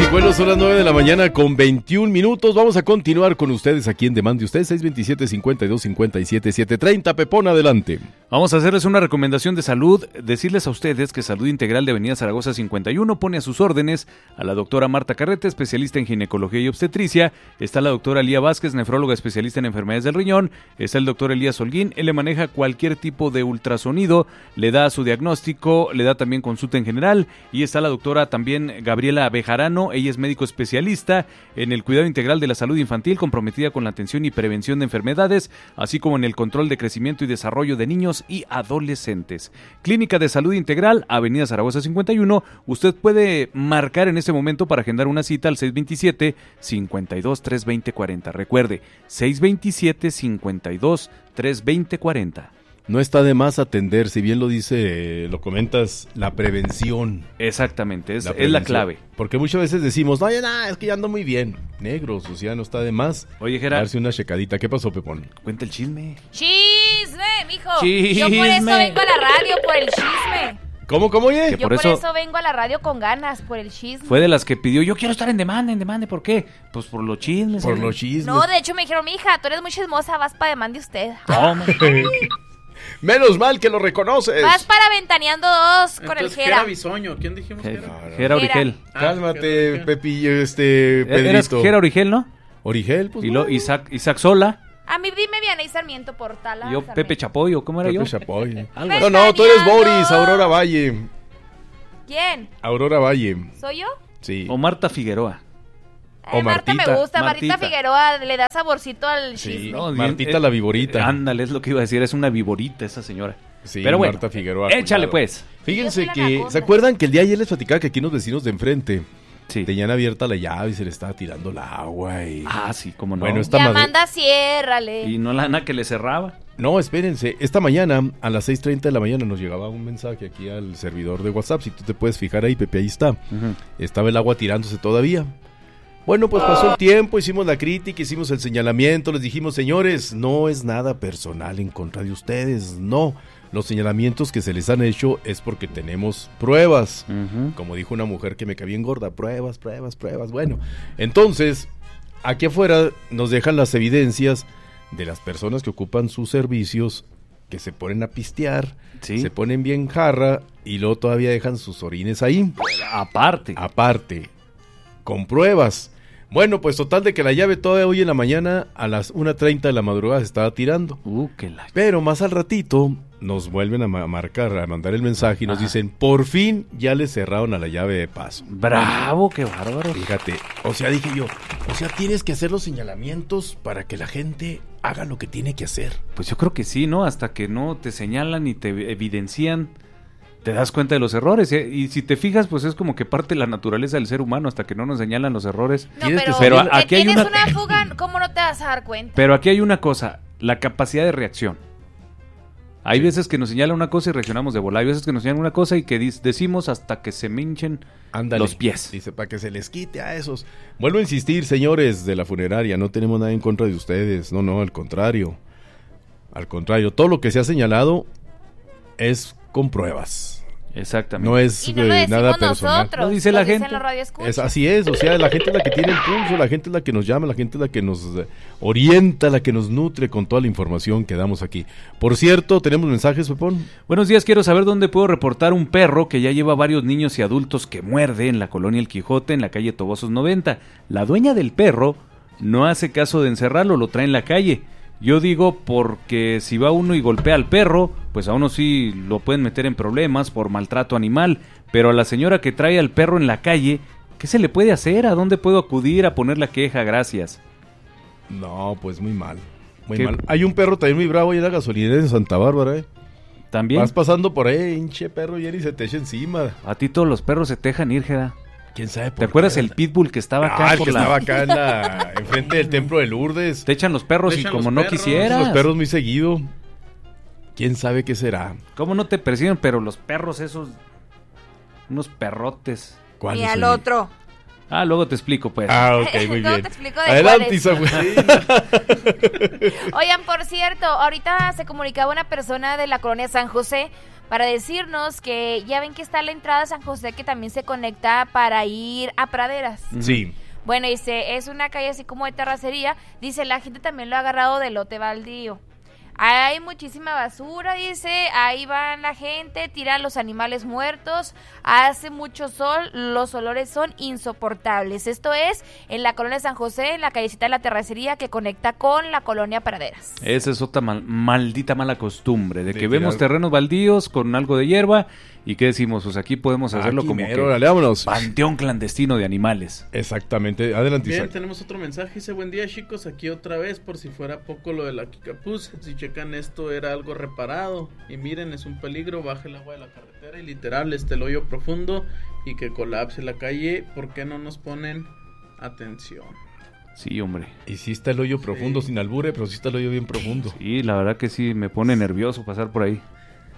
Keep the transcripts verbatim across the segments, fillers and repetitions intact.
Bueno, son las nueve de la mañana con veintiún minutos. Vamos a continuar con ustedes aquí en Demande Usted, seis veintisiete, cincuenta y dos, cincuenta y siete, setecientos treinta. Pepón, adelante. Vamos a hacerles una recomendación de salud, decirles a ustedes que Salud Integral de Avenida Zaragoza cincuenta y uno pone a sus órdenes a la doctora Marta Carrete, especialista en ginecología y obstetricia, está la doctora Lía Vázquez, nefróloga especialista en enfermedades del riñón, está el doctor Elías Holguín, él le maneja cualquier tipo de ultrasonido, le da su diagnóstico, le da también consulta en general, y está la doctora también Gabriela Bejarano, ella es médico especialista en el cuidado integral de la salud infantil, comprometida con la atención y prevención de enfermedades, así como en el control de crecimiento y desarrollo de niños y adolescentes. Clínica de Salud Integral, Avenida Zaragoza cincuenta y uno. Usted puede marcar en este momento para agendar una cita al seis veintisiete, cincuenta y dos, treinta, veinte, cuarenta. Recuerde, seis veintisiete, cincuenta y dos, treinta, veinte, cuarenta. No está de más atender, si bien lo dice, lo comentas, la prevención. Exactamente, es la, es la clave. clave. Porque muchas veces decimos, no, ya nada, es que ya ando muy bien. Negros, o sea, no está de más. Oye, Gerard, darse una checadita. ¿Qué pasó, Pepón? Cuenta el chisme. ¡Chisme, mijo! Chisme. Yo por eso vengo a la radio, por el chisme. ¿Cómo, cómo, oye? Yo por por eso- eso... vengo a la radio con ganas, por el chisme. Fue de las que pidió, yo quiero estar en demanda, en demanda, ¿por qué? Pues por los chismes. Por ¿eh? los chismes. No, de hecho me dijeron, mija, tú eres muy chismosa, vas para demande usted. Toma. Menos mal que lo reconoces. Vas para Ventaneando dos con Entonces, el Gera Jera. Bisoño, ¿quién dijimos que era? Gera Gera. Origel. Ah, Cálmate, ok, ok. Pepillo, este, Eras Pedrito. Gera Origel, ¿no? Origel, pues Y lo, bueno. Isaac, Isaac Sola, A mí dime Vianey Sarmiento Portala. y yo Sarmiento. Pepe Chapoyo, ¿cómo era Pepe yo? Chapoy. Algo No, no, tú eres Boris, Aurora Valle. ¿Quién? Aurora Valle, ¿Soy yo? sí. O Marta Figueroa. Ay, O Marta Martita. me gusta, Martita, Martita. Figueroa le da saborcito al Sí. chisme. No, Martita bien, la viborita. Ándale, es lo que iba a decir, es una viborita esa señora. Sí, Pero bueno, Marta Figueroa. échale cuidado. pues. Fíjense Yo soy la que, anaconda. ¿se acuerdan que el día de ayer les platicaba que aquí unos vecinos de enfrente Sí. tenían abierta la llave y se le estaba tirando el agua y... Ah, sí, cómo no. Bueno, está- Ya madre- manda, ciérrale. Y no la Ana que le cerraba. No, espérense, esta mañana a las seis treinta de la mañana nos llegaba un mensaje aquí al servidor de WhatsApp, si tú te puedes fijar ahí, Pepe, ahí está. Ujú. Estaba el agua tirándose todavía. Bueno, pues pasó el tiempo, hicimos la crítica, hicimos el señalamiento, les dijimos, señores, no es nada personal en contra de ustedes, no. Los señalamientos que se les han hecho es porque tenemos pruebas. Ujú. Como dijo una mujer que me cabía en gorda, pruebas, pruebas, pruebas. Bueno, entonces, aquí afuera nos dejan las evidencias de las personas que ocupan sus servicios, que se ponen a pistear, Sí. se ponen bien jarra y luego todavía dejan sus orines ahí. Aparte. Aparte, con pruebas. Bueno, pues total de que la llave todavía hoy en la mañana a las una treinta de la madrugada se estaba tirando. Uh, que la... Pero más al ratito nos vuelven a ma- marcar, a mandar el mensaje y nos Ajá. dicen, por fin ya le cerraron a la llave de paso. Bravo, qué bárbaro. Fíjate, o sea, dije yo, o sea, tienes que hacer los señalamientos para que la gente haga lo que tiene que hacer. Pues yo creo que sí, ¿no? Hasta que no te señalan y te evidencian, te das cuenta de los errores. ¿eh? Y si te fijas, pues es como que parte de la naturaleza del ser humano, hasta que no nos señalan los errores. No, Tienes que pero, saber- Pero que aquí hay tienes una- una... fuga, ¿cómo no te vas a dar cuenta? Pero aquí hay una cosa, la capacidad de reacción. Hay veces que nos señalan una cosa y reaccionamos de bola. Hay veces que nos señalan una cosa y que dis- decimos hasta que se me hinchen Ándale. los pies. Dice, para que se les quite a esos. Vuelvo a insistir, señores de la funeraria, no tenemos nada en contra de ustedes. No, no, al contrario. Al contrario, todo lo que se ha señalado es con pruebas. Exactamente. No es Y no lo eh, decimos nada personal. nosotros. Lo dice la dicen gente. los radioescuchas. Es, así es, o sea, la gente es la que tiene el pulso, la gente es la que nos llama, la gente es la que nos eh, orienta, la que nos nutre con toda la información que damos aquí. Por cierto, ¿tenemos mensajes, Pepón? Buenos días, quiero saber dónde puedo reportar un perro que ya lleva varios niños y adultos que muerde en la colonia El Quijote, en la calle Tobosos noventa. La dueña del perro no hace caso de encerrarlo, lo trae en la calle. Yo digo porque si va uno y golpea al perro, pues a uno sí lo pueden meter en problemas por maltrato animal, pero a la señora que trae al perro en la calle, ¿qué se le puede hacer? ¿A dónde puedo acudir a poner la queja? Gracias. No, pues muy mal, muy ¿Qué? mal. Hay un perro también muy bravo ahí en la gasolinera en Santa Bárbara, ¿eh? También, Vas pasando por ahí, hinche perro, y él y se te echa encima. a ti todos los perros se te dejan ir, Jera. ¿Quién sabe por ¿Te acuerdas qué? el pitbull que estaba acá Ah, el por que la... estaba acá en la, enfrente del templo de Lourdes. Te echan los perros Te y echan como los no perros. quisieras. Los perros muy seguido. ¿Quién sabe qué será? ¿Cómo no te persiguen? Pero los perros esos... Unos perrotes. ¿Cuál Y es al el- otro. Ah, luego te explico, pues. Ah, ok, muy Luego bien. te explico de Adelante, cuáles. Isa. Oigan, por cierto, ahorita se comunicaba una persona de la colonia San José para decirnos que ya ven que está la entrada a San José que también se conecta para ir a Praderas. Sí. Bueno, dice, es una calle así como de terracería. Dice, la gente también lo ha agarrado de lote baldío. Hay muchísima basura, dice, ahí van la gente, tiran los animales muertos, hace mucho sol, los olores son insoportables. Esto es en la colonia San José, en la callecita de la terracería que conecta con la colonia Praderas. Esa es otra mal, maldita mala costumbre, de, de que tirar... vemos terrenos baldíos con algo de hierba y ¿qué decimos? Pues aquí podemos hacerlo aquí como mero, que órale, vámonos. panteón clandestino de animales. Exactamente, adelante. Bien, Isaac. tenemos otro mensaje, dice, buen día chicos, aquí otra vez, por si fuera poco lo de la Kikapuz, si checan esto era algo reparado, y miren, es un peligro, baje el agua de la carretera y literal, este el hoyo profundo y que colapse la calle, ¿por qué no nos ponen atención? Sí, hombre. Y sí está el hoyo Sí. profundo, sin albure, pero sí está el hoyo bien profundo. Sí, la verdad que sí, me pone nervioso pasar por ahí.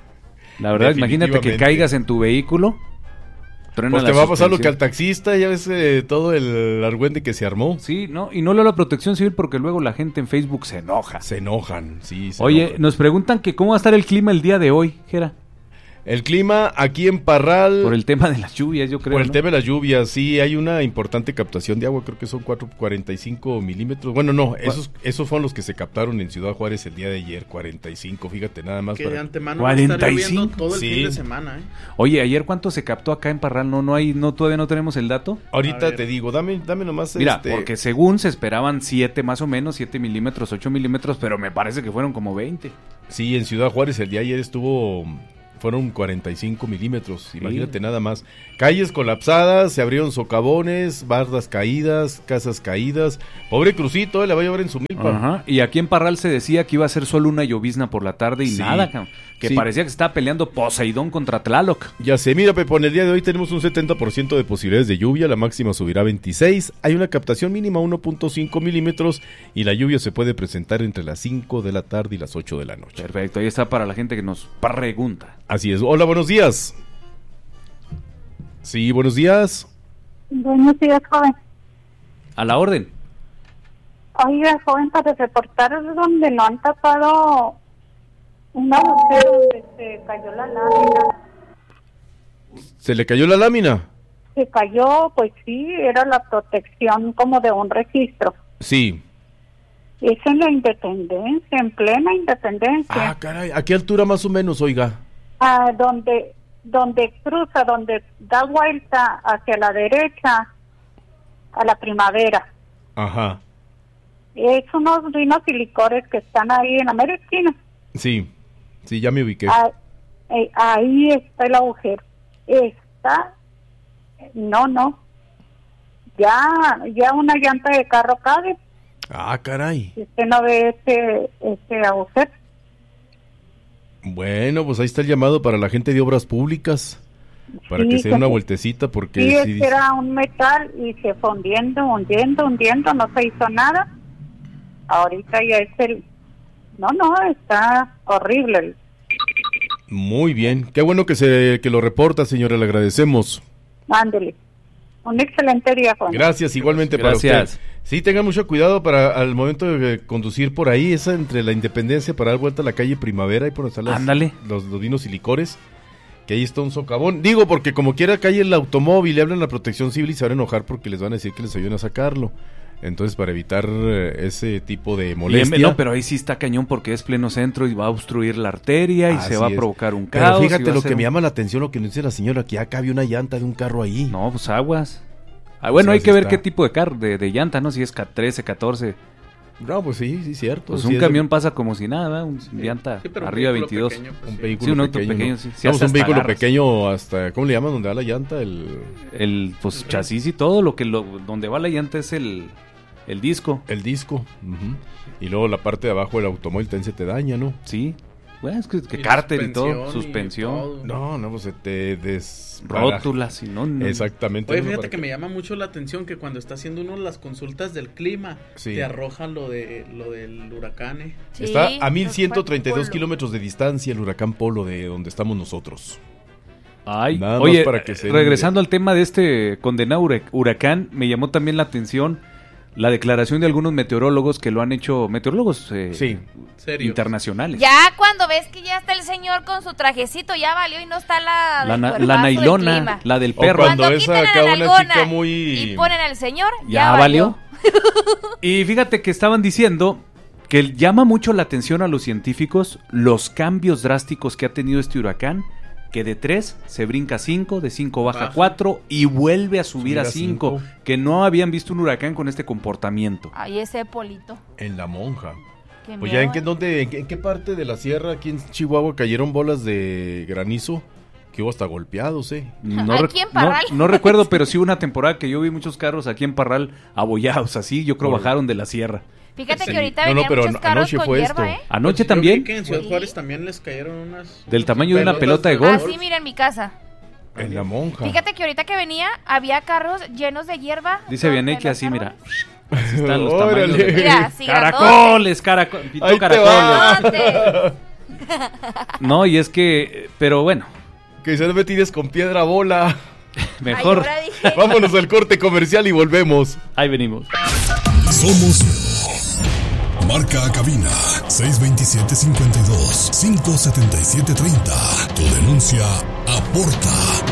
La verdad, imagínate que Definitivamente. caigas en tu vehículo. truena Pues la te va a pasar lo que suspensión. al taxista, ya ves eh, todo el argüende que se armó. Sí, no, y no lo la protección civil porque luego la gente en Facebook se enoja. Se enojan, sí. Se Oye, enojan. nos preguntan que cómo va a estar el clima el día de hoy, Jera. El clima aquí en Parral... Por el tema de las lluvias, yo creo. Por el ¿no? tema de las lluvias, sí, hay una importante captación de agua, creo que son cuatro cuarenta y cinco milímetros. Bueno, no, esos, esos fueron los que se captaron en Ciudad Juárez el día de ayer, cuarenta y cinco, fíjate, nada más. Que de Para... antemano va a estar cuarenta y lloviendo cinco. todo el Sí. fin de semana, ¿eh? Oye, ayer cuánto se captó acá en Parral, no, no hay, no, todavía no tenemos el dato. Ahorita A ver. te digo, dame, dame nomás Mira, este... porque según se esperaban siete más o menos, siete milímetros, ocho milímetros, pero me parece que fueron como veinte. Sí, en Ciudad Juárez el día de ayer estuvo... Fueron cuarenta y cinco milímetros, imagínate nada más. Calles colapsadas, se abrieron socavones, bardas caídas, casas caídas. Pobre Crucito, eh, la va a llevar en su milpa. Ajá. Y aquí en Parral se decía que iba a ser solo una llovizna por la tarde y Sí. nada, cabrón. Que Sí. parecía que se estaba peleando Poseidón contra Tlaloc. Ya sé, mira, Pepo, en el día de hoy tenemos un setenta por ciento de posibilidades de lluvia, la máxima subirá a veintiséis, hay una captación mínima uno punto cinco milímetros y la lluvia se puede presentar entre las cinco de la tarde y las ocho de la noche. Perfecto, ahí está para la gente que nos pregunta. Así es. Hola, buenos días. Sí, buenos días. Buenos días, joven. A la orden. Oiga, joven, para reportar donde no han tapado un agujero donde se cayó la lámina. ¿Se le cayó la lámina? Se cayó, pues sí, era la protección como de un registro. Sí. Es en la Independencia, en plena Independencia. Ah, caray, ¿a qué altura más o menos, oiga? Ah, donde, donde cruza, donde da vuelta hacia la derecha, a la Primavera. Ajá. Es unos vinos y licores que están ahí en la mera esquina. Sí, sí, ya me ubiqué. Ah, eh, ahí está el agujero. Está, no, no. Ya, ya una llanta de carro cabe. Ah, caray. Si usted no ve ese, ese agujero. Bueno, pues ahí está el llamado para la gente de obras públicas, para Sí, que se dé que una se- vueltecita, porque Sí, sí es dice- que era un metal y se fue hundiendo, hundiendo, hundiendo, no se hizo nada. Ahorita ya es el... No, no, está horrible. Muy bien, qué bueno que se que lo reporta, señora, le agradecemos. Ándele. Un excelente día, Juan. Gracias, igualmente Gracias. para usted. Sí, tengan mucho cuidado para al momento de eh, conducir por ahí, esa entre la Independencia para dar vuelta a la calle Primavera y por donde están las- Ándale. los, los vinos y licores, que ahí está un socavón. Digo, porque como quiera cae el automóvil, le hablan a la protección civil y se van a enojar porque les van a decir que les ayuden a sacarlo. Entonces, para evitar eh, ese tipo de molestia... No, pero ahí sí está cañón porque es pleno centro y va a obstruir la arteria y Así se va a es. provocar un Pero caos. y fíjate va a lo ser que me un- llama la atención, lo que nos dice la señora, que acá había una llanta de un carro ahí. No, pues aguas. Ah, bueno, Sí, hay así que ver está. qué tipo de carro, de, de llanta, ¿no? Si es K trece, catorce. No, pues sí, sí, cierto. Pues Sí, un es camión pasa como si nada, un llanta Sí, pero un arriba vehículo veintidós. pequeño, pues, un sí. vehículo Sí, un auto pequeño, pequeño, ¿no? sí. Sí, Vamos, hasta un vehículo agarras. pequeño hasta, ¿cómo le llaman? ¿Dónde va la llanta? El, El pues chasis y todo, lo que lo, donde va la llanta es el, el disco. el disco. Ujú. Y luego la parte de abajo del automóvil también se te daña, ¿no? Sí. Bueno, es que, que Y cárter y todo, suspensión y suspensión, todo. No, no, pues se te des... rótulas y no, no. Exactamente. Oye, ¿no? fíjate Para que me llama mucho la atención que cuando está haciendo uno las consultas del clima, Sí. te arroja lo de lo del huracán, ¿eh? Sí, Está a nos mil ciento treinta y dos fue kilómetros de distancia el huracán Polo de donde estamos nosotros. Ay, Nada más oye, para que se- regresando al tema de este condenado hura- huracán, me llamó también la atención la declaración de algunos meteorólogos que lo han hecho, meteorólogos eh, Sí. Serios. internacionales. Ya cuando ves que ya está el señor con su trajecito, ya valió y no está la La, del na- cuerpazo la del nailona, clima. la del O perro. cuando Cuando ves quitan acá a la una nalgona chica muy- y ponen al señor, ya, Ya valió. valió. Y fíjate que estaban diciendo que llama mucho la atención a los científicos los cambios drásticos que ha tenido este huracán, que de tres se brinca a cinco, de cinco baja a Baja. cuatro y vuelve a subir, Subir a a cinco, cinco. que no habían visto un huracán con este comportamiento. Ay, ese polito. En La Monja. Qué Pues miedo, ya en qué, ¿eh? dónde, en qué, en qué parte de la sierra aquí en Chihuahua cayeron bolas de granizo que hubo hasta golpeados, eh. No, Aquí rec- en Parral. no, no recuerdo, pero sí hubo una temporada que yo vi muchos carros aquí en Parral abollados, así yo creo Por- bajaron de la sierra. Fíjate Sí. que ahorita No, no, venían pero muchos an- carros anoche con fue hierba, esto. ¿eh? Anoche Pues yo también, vi que en Ciudad Sí. Juárez también les cayeron unas... Del unas tamaño de una pelotas pelota de golf. Así, mira, en mi casa. En La Monja. Fíjate que ahorita que venía, había carros llenos de hierba. dice donde Vianey que los así, mira, árboles- así están los Órale. tamaños de- Mira, así Caracoles, caracoles, pintó Ahí te caracoles. va. grandote. No, y es que, pero bueno, Que se me tires con piedra bola. mejor, Ay, ahora dije, Vámonos al corte comercial y volvemos. ahí venimos. Somos Marca a cabina seis veintisiete cincuenta y dos, cinco setenta y siete treinta. Tu denuncia aporta.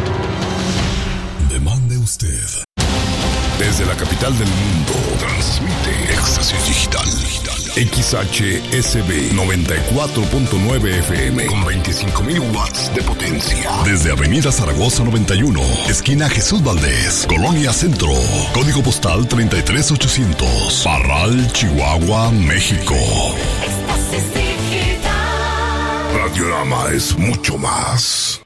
Demande usted. Desde la capital del mundo, transmite Éxtasis Digital. X H S B noventa y cuatro punto nueve F M con veinticinco mil watts de potencia. Desde Avenida Zaragoza noventa y uno, esquina Jesús Valdés, Colonia Centro. Código postal treinta y tres ochocientos. Parral, Chihuahua, México. Radiorama es mucho más.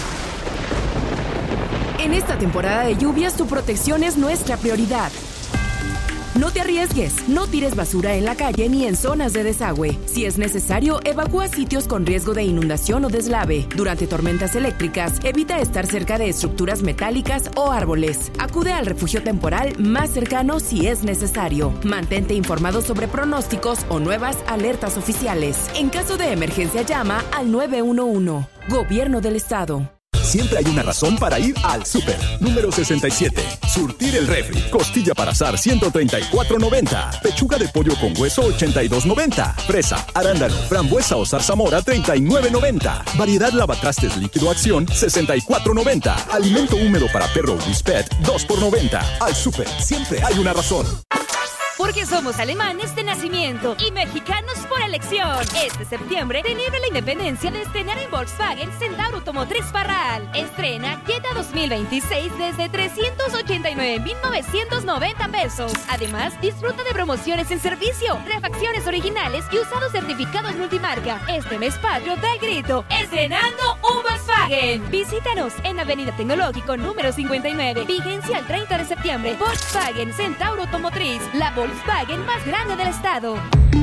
En esta temporada de lluvias, tu protección es nuestra prioridad. No te arriesgues, no tires basura en la calle ni en zonas de desagüe. Si es necesario, evacúa sitios con riesgo de inundación o deslave. Durante tormentas eléctricas, evita estar cerca de estructuras metálicas o árboles. Acude al refugio temporal más cercano si es necesario. Mantente informado sobre pronósticos o nuevas alertas oficiales. En caso de emergencia, llama al nueve uno uno. Gobierno del Estado. Siempre hay una razón para ir al súper. Número sesenta y siete. Surtir el refri. Costilla para asar ciento treinta y cuatro noventa. Pechuga de pollo con hueso ochenta y dos noventa. Fresa, arándano, frambuesa o zarzamora treinta y nueve noventa. Variedad lavatrastes líquido acción sesenta y cuatro noventa. Alimento húmedo para perro Whisper dos por noventa. Al súper siempre hay una razón. Porque somos alemanes de nacimiento y mexicanos por elección. Este septiembre celebra la independencia de estrenar en Volkswagen Centauro Automotriz Parral. Estrena Jetta dos mil veintiséis desde trescientos ochenta y nueve mil novecientos noventa pesos. Además, disfruta de promociones en servicio, refacciones originales y usados certificados multimarca. Este mes patrio da el grito, estrenando un Volkswagen. Visítanos en Avenida Tecnológico número cincuenta y nueve. Vigencia el treinta de septiembre. Volkswagen Centauro Automotriz, la Volkswagen más grande del estado.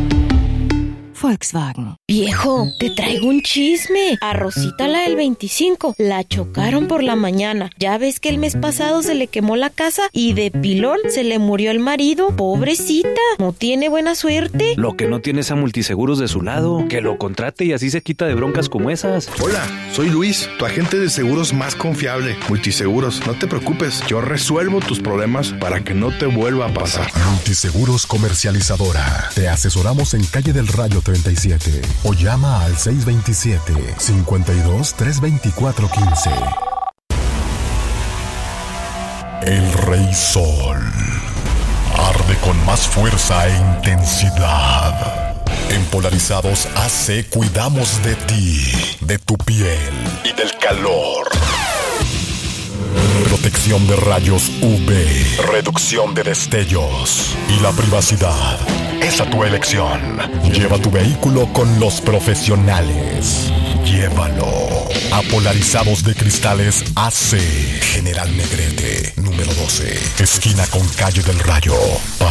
Volkswagen. Viejo, te traigo un chisme. A Rosita, la del veinticinco, la chocaron por la mañana. Ya ves que el mes pasado se le quemó la casa y de pilón se le murió el marido. Pobrecita, no tiene buena suerte. Lo que no tiene es a Multiseguros de su lado, que lo contrate y así se quita de broncas como esas. Hola, soy Luis, tu agente de seguros más confiable. Multiseguros, no te preocupes, yo resuelvo tus problemas para que no te vuelva a pasar. Multiseguros Comercializadora. Te asesoramos en Calle del Rayo treinta y siete o llama al seis veintisiete, cincuenta y dos, trescientos veinticuatro, quince. El Rey Sol arde con más fuerza e intensidad. En Polarizados A C cuidamos de ti, de tu piel y del calor. Protección de rayos U V, reducción de destellos y la privacidad. Es a tu elección. Lleva tu vehículo con los profesionales. Llévalo a Polarizados de Cristales A C. General Negrete, número doce. Esquina con Calle del Rayo.